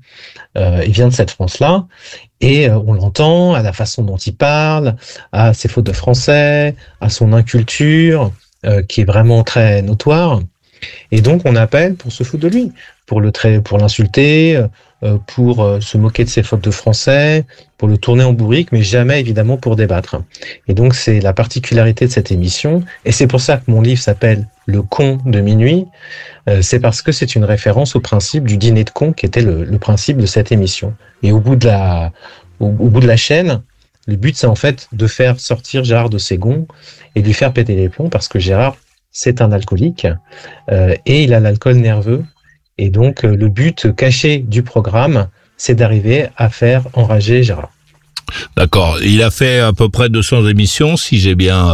il vient de cette France-là, et on l'entend à la façon dont il parle, à ses fautes de français, à son inculture, qui est vraiment très notoire. Et donc on appelle pour se foutre de lui, pour l'insulter, pour se moquer de ses fautes de français, pour le tourner en bourrique, mais jamais évidemment pour débattre. Et donc c'est la particularité de cette émission, et c'est pour ça que mon livre s'appelle Le con de minuit, c'est parce que c'est une référence au principe du dîner de cons qui était le principe de cette émission. Et au bout de la chaîne, le but c'est en fait de faire sortir Gérard de ses gonds et de lui faire péter les plombs, parce que Gérard c'est un alcoolique et il a l'alcool nerveux. Et donc, le but caché du programme, c'est d'arriver à faire enrager Gérard. D'accord. Il a fait à peu près 200 émissions, si j'ai bien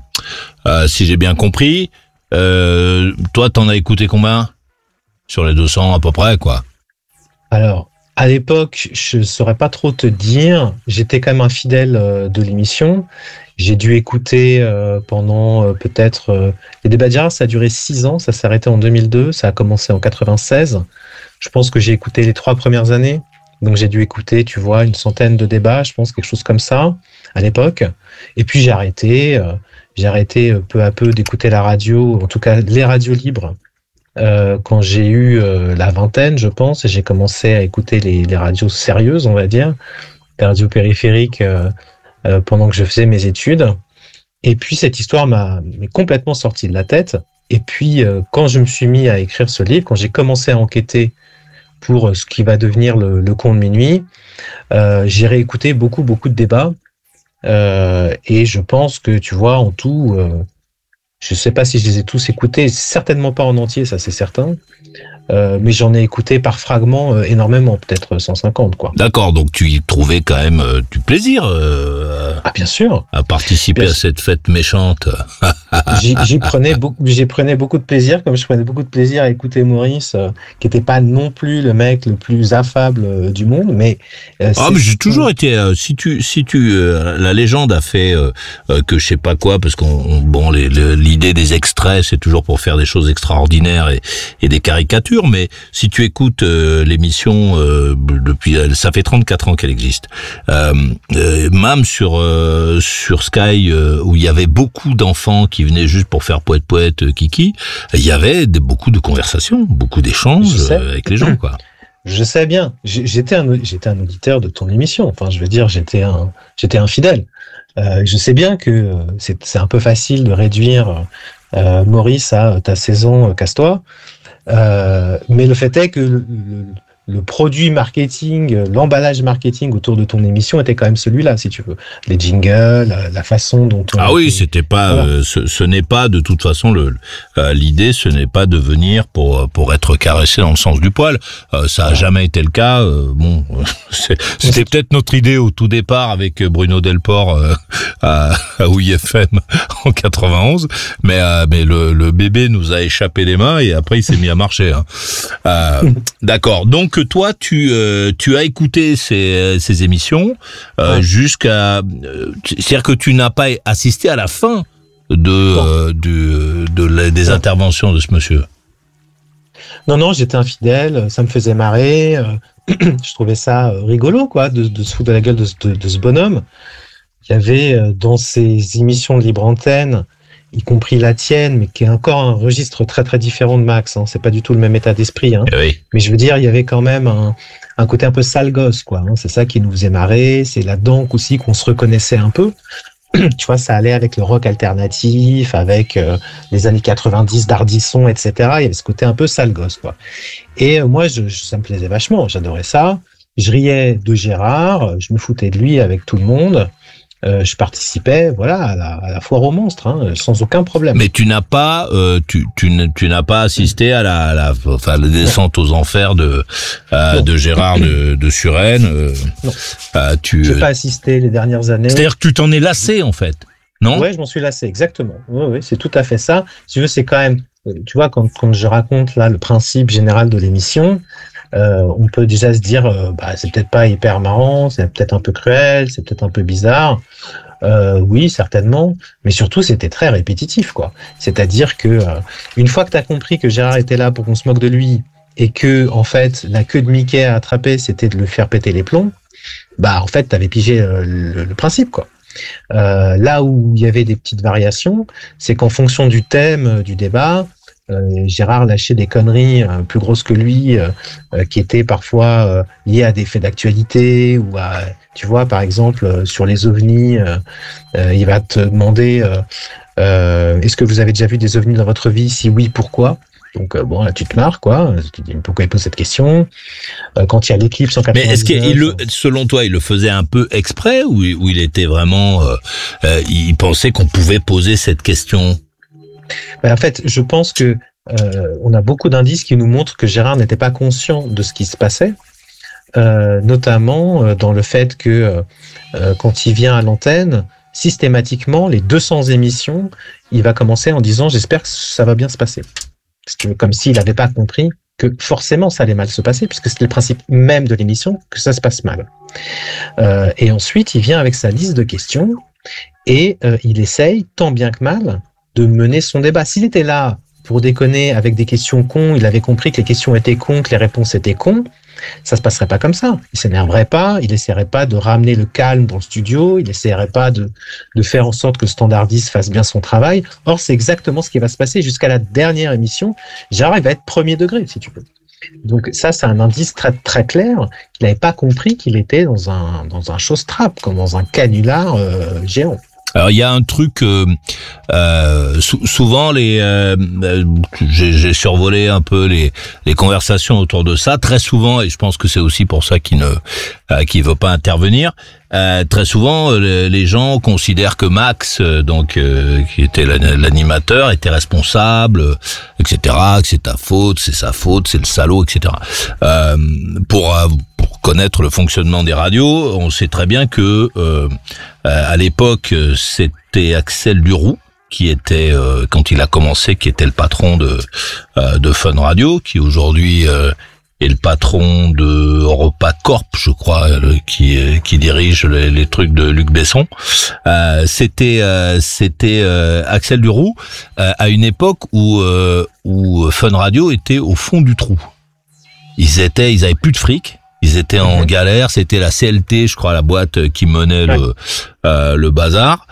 compris. Toi, t'en as écouté combien? Sur les 200 à peu près, quoi. Alors, à l'époque, je saurais pas trop te dire. J'étais quand même un fidèle de l'émission. J'ai dû écouter pendant les débats de Gérard, ça a duré 6 ans, ça s'est arrêté en 2002, ça a commencé en 96. Je pense que j'ai écouté les 3 premières années, donc j'ai dû écouter, tu vois, une centaine de débats, je pense, quelque chose comme ça, à l'époque. Et puis j'ai arrêté peu à peu d'écouter la radio, en tout cas les radios libres, quand j'ai eu la vingtaine, je pense, et j'ai commencé à écouter les radios sérieuses, on va dire, les radios périphériques, pendant que je faisais mes études. Et puis cette histoire m'est complètement sortie de la tête. Et puis quand je me suis mis à écrire ce livre, quand j'ai commencé à enquêter pour ce qui va devenir le con de minuit, j'ai réécouté beaucoup de débats. Et je pense que, tu vois, en tout, je sais pas si je les ai tous écoutés, certainement pas en entier, ça c'est certain. Mais j'en ai écouté par fragments énormément, peut-être 150, quoi. D'accord, donc tu y trouvais quand même du plaisir bien sûr, à participer à cette fête méchante. J'y prenais beaucoup de plaisir, comme je prenais beaucoup de plaisir à écouter Maurice, qui était pas non plus le mec le plus affable du monde, mais mais j'ai toujours été la légende a fait que je sais pas quoi, parce l'idée des extraits, c'est toujours pour faire des choses extraordinaires et des caricatures. Mais si tu écoutes l'émission depuis, ça fait 34 ans qu'elle existe, même sur Sky, où il y avait beaucoup d'enfants qui venaient juste pour faire poète kiki, il y avait beaucoup de conversations, beaucoup d'échanges avec les gens, quoi. Je sais bien. J'étais un auditeur de ton émission. Enfin, je veux dire, j'étais un fidèle. Je sais bien que c'est un peu facile de réduire Maurice à ta saison casse-toi. Mais le fait est que le produit marketing, l'emballage marketing autour de ton émission était quand même celui-là, si tu veux. Les jingles, la façon dont on... c'était pas, voilà. Ce n'est pas de toute façon l'idée, ce n'est pas de venir pour être caressé dans le sens du poil. Ça a jamais été le cas. C'était peut-être notre idée au tout départ avec Bruno Delport à OUI-FM en 91, mais le bébé nous a échappé des mains et après il s'est mis à marcher. D'accord. Donc toi, tu as écouté ces émissions jusqu'à, c'est-à-dire que tu n'as pas assisté à la fin des interventions de ce monsieur. Non, j'étais infidèle, ça me faisait marrer, je trouvais ça rigolo, quoi, de se foutre de la gueule de ce bonhomme. Il y avait dans ces émissions de libre antenne, y compris la tienne, mais qui est encore un registre très très différent de Max, hein. C'est pas du tout le même état d'esprit, hein. Oui. Mais je veux dire, il y avait quand même un côté un peu sale gosse, quoi, hein. C'est ça qui nous faisait marrer, c'est là-dedans aussi qu'on se reconnaissait un peu. Tu vois, ça allait avec le rock alternatif, avec les années 90 d'Ardisson, etc. Il y avait ce côté un peu sale gosse, quoi. Et moi, ça me plaisait vachement, j'adorais ça. Je riais de Gérard, je me foutais de lui avec tout le monde. Je participais, voilà, à la foire aux monstres, hein, sans aucun problème. Mais tu n'as pas, tu n'as pas assisté à la descente aux enfers de Gérard de Suresnes. Non. Je n'ai pas assisté les dernières années. C'est-à-dire que tu t'en es lassé, en fait, non? Ouais, je m'en suis lassé, exactement. Oui, c'est tout à fait ça. Si tu veux, c'est quand même, tu vois, quand je raconte là le principe général de l'émission. On peut déjà se dire, c'est peut-être pas hyper marrant, c'est peut-être un peu cruel, c'est peut-être un peu bizarre. Oui, certainement, mais surtout c'était très répétitif, quoi. C'est-à-dire que une fois que t'as compris que Gérard était là pour qu'on se moque de lui et que en fait la queue de Mickey à attraper c'était de le faire péter les plombs, bah en fait t'avais pigé le principe quoi. Là où il y avait des petites variations, c'est qu'en fonction du thème du débat, Gérard lâchait des conneries plus grosses que lui, qui étaient parfois liées à des faits d'actualité ou à, tu vois, par exemple sur les ovnis, il va te demander est-ce que vous avez déjà vu des ovnis dans votre vie? Si oui, pourquoi? Donc bon, là tu te marres quoi. Tu te dis pourquoi il pose cette question? Quand il y a l'éclipse en 99. Mais est-ce qu'il selon toi, il le faisait un peu exprès ou il était vraiment, il pensait qu'on pouvait poser cette question? Ben, en fait, je pense que on a beaucoup d'indices qui nous montrent que Gérard n'était pas conscient de ce qui se passait, notamment dans le fait que quand il vient à l'antenne, systématiquement, les 200 émissions, il va commencer en disant « J'espère que ça va bien se passer ». Comme s'il n'avait pas compris que forcément ça allait mal se passer, puisque c'était le principe même de l'émission que ça se passe mal. Et ensuite, il vient avec sa liste de questions et il essaye, tant bien que mal, de mener son débat. S'il était là pour déconner avec des questions cons, il avait compris que les questions étaient cons, que les réponses étaient cons, ça se passerait pas comme ça. Il s'énerverait pas, il essaierait pas de ramener le calme dans le studio, il essaierait pas de faire en sorte que le standardiste fasse bien son travail. Or, c'est exactement ce qui va se passer jusqu'à la dernière émission. Gérard, il va être premier degré, si tu veux. Donc ça, c'est un indice très très clair. Il n'avait pas compris qu'il était dans un show-strap, comme dans un canular géant. Alors il y a un truc souvent j'ai survolé un peu les conversations autour de ça très souvent, et je pense que c'est aussi pour ça qu'il veut pas intervenir. Très souvent les gens considèrent que Max qui était l'animateur était responsable, etc., que c'est ta faute, c'est sa faute, c'est le salaud, etc. Pour connaître le fonctionnement des radios, on sait très bien que à l'époque c'était Axel Duroux qui était quand il a commencé, qui était le patron de Fun Radio, qui aujourd'hui est le patron de Europa Corp, je crois, qui dirige les trucs de Luc Besson. C'était Axel Duroux à une époque où Fun Radio était au fond du trou. Ils avaient plus de fric. Ils étaient en galère, c'était la CLT, je crois, la boîte qui menait le bazar.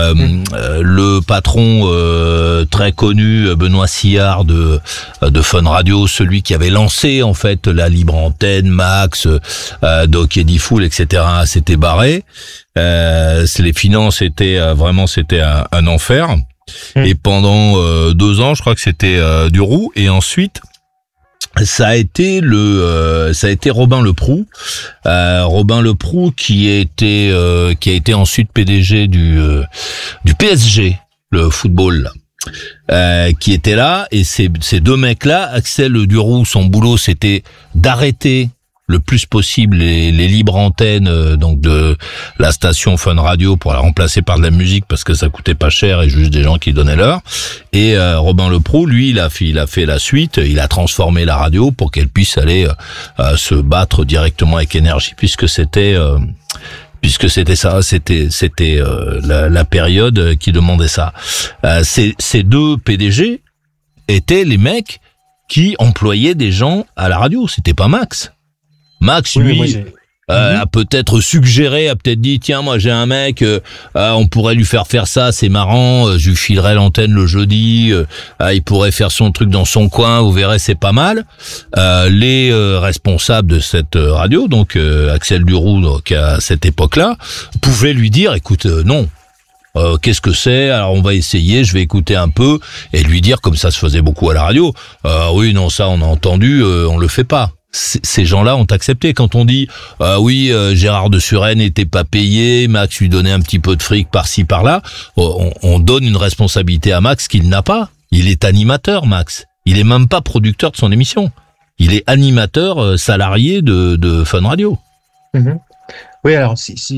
Le patron très connu, Benoît Sillard de Fun Radio, celui qui avait lancé en fait la libre antenne, Max, Doc Eddie Fool, etc., s'était barré. Les finances étaient c'était un enfer. Et pendant 2 ans, je crois que c'était Duroux, et ensuite ça a été Robin Leproux, qui a été ensuite PDG du PSG, le football, qui était là. Et ces deux mecs-là, Axel Duroux, son boulot c'était d'arrêter le plus possible les libres antennes donc de la station Fun Radio pour la remplacer par de la musique parce que ça coûtait pas cher et juste des gens qui donnaient l'heure. Et Robin Leproux, lui, il a fait la suite, il a transformé la radio pour qu'elle puisse aller se battre directement avec Énergie, puisque c'était la période qui demandait ça. Ces deux PDG étaient les mecs qui employaient des gens à la radio, c'était pas Max. Max, lui, a peut-être suggéré, a peut-être dit, tiens, moi j'ai un mec, on pourrait lui faire ça, c'est marrant, je lui filerai l'antenne le jeudi, il pourrait faire son truc dans son coin, vous verrez, c'est pas mal. Les responsables de cette radio, donc Axel Duroux, donc à cette époque-là, pouvaient lui dire, écoute, non. Qu'est-ce que c'est? Alors on va essayer, je vais écouter un peu et lui dire, comme ça se faisait beaucoup à la radio, oui, non, ça on a entendu, on le fait pas. Ces gens-là ont accepté. Quand on dit Gérard de Suresnes n'était pas payé, Max lui donnait un petit peu de fric par-ci par-là, on donne une responsabilité à Max qu'il n'a pas. Il est animateur, Max. Il est même pas producteur de son émission. Il est animateur salarié de Fun Radio. Mm-hmm. Oui, alors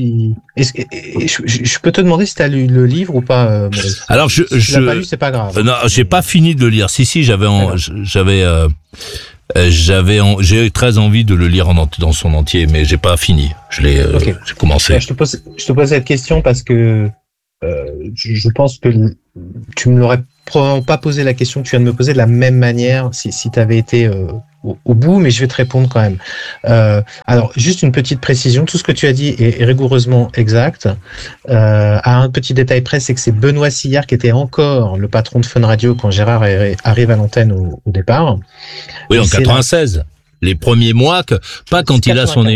je peux te demander si tu as lu le livre ou pas, Maurice. Alors si tu l'as pas lu, c'est pas grave. Non, j'ai pas fini de le lire. Si, j'ai très envie de le lire dans son entier, mais j'ai pas fini. J'ai commencé. Je te pose cette question parce que je pense que tu me l'aurais probablement pas posé la question que tu viens de me poser de la même manière si tu avais été au bout, mais je vais te répondre quand même. Alors, juste une petite précision. Tout ce que tu as dit est rigoureusement exact. À un petit détail près, c'est que c'est Benoît Sillard qui était encore le patron de Fun Radio quand Gérard arrive à l'antenne au départ. Oui, en 96. Les premiers mois, pas quand il a son...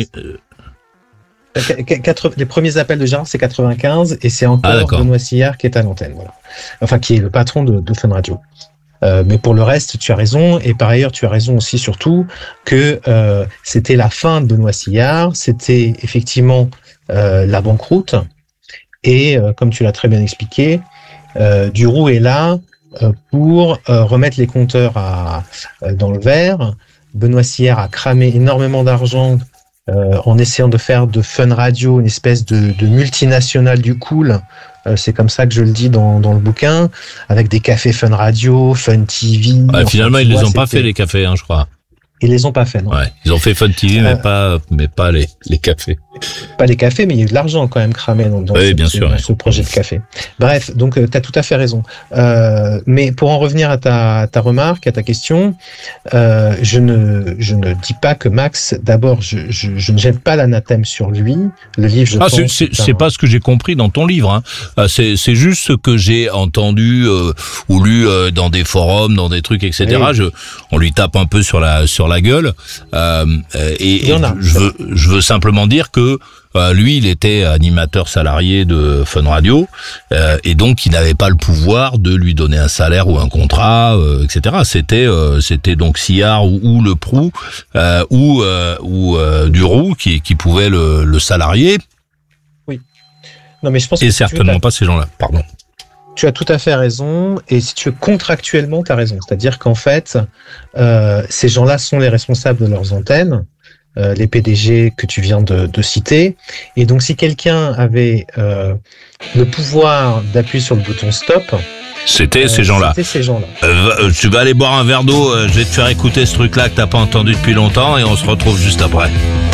Les premiers appels de Gérard, c'est 95, et c'est encore Benoît Sillard qui est à l'antenne. Voilà. Enfin, qui est le patron de Fun Radio. Mais pour le reste, tu as raison, et par ailleurs, tu as raison aussi surtout que c'était la fin de Benoît Sillard, c'était effectivement la banqueroute, et comme tu l'as très bien expliqué, Duroux est là pour remettre les compteurs dans le vert. Benoît Sillard a cramé énormément d'argent en essayant de faire de Fun Radio une espèce de multinationale du cool. C'est comme ça que je le dis dans le bouquin, avec des cafés Fun Radio, Fun TV. Finalement, ils les ont pas fait, les cafés, je crois. Ils les ont pas fait, non. Ouais, ils ont fait Fun TV, mais pas les cafés. Pas les cafés, mais il y a eu de l'argent quand même cramé dans ce projet de café. Bref, donc tu as tout à fait raison. Mais pour en revenir à ta remarque, à ta question, je ne dis pas que Max, d'abord, je ne jette pas l'anathème sur lui. Le livre, je pense... c'est pas ce que j'ai compris dans ton livre. C'est juste ce que j'ai entendu ou lu dans des forums, dans des trucs, etc. Oui. On lui tape un peu sur la gueule. Je veux simplement dire que lui, il était animateur salarié de Fun Radio, et donc il n'avait pas le pouvoir de lui donner un salaire ou un contrat, etc. C'était donc Sillard ou Le Proux ou Duroux qui pouvait le salarier. Oui. Non, mais je pense et certainement pas ces gens-là. Pardon. Tu as tout à fait raison, et si tu veux, contractuellement, tu as raison. C'est-à-dire qu'en fait, ces gens-là sont les responsables de leurs antennes, les PDG que tu viens de citer. Et donc, si quelqu'un avait le pouvoir d'appuyer sur le bouton stop, c'était ces gens-là. Tu vas aller boire un verre d'eau, je vais te faire écouter ce truc-là que t'as pas entendu depuis longtemps, et on se retrouve juste après.